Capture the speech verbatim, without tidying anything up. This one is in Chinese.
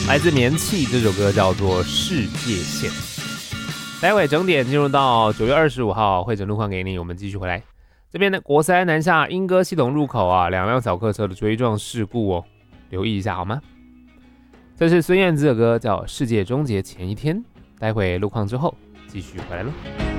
来自棉气，这首歌叫做《世界线》。待会整点进入到九月二十五号会诊路况给你，我们继续回来。这边的国三南下莺歌系统入口啊，两辆小客车的追撞事故哦，留意一下好吗？这是孙燕姿的歌，叫《世界终结前一天》。待会路况之后继续回来喽。